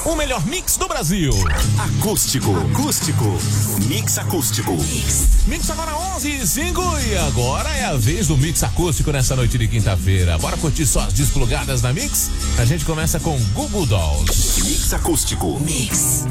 O melhor mix do Brasil. Acústico. Mix acústico. Mix agora 11:05 e agora é a vez do Mix acústico nessa noite de quinta-feira. Bora curtir só as desplugadas na Mix? A gente começa com Google Dolls. Mix acústico. Mix.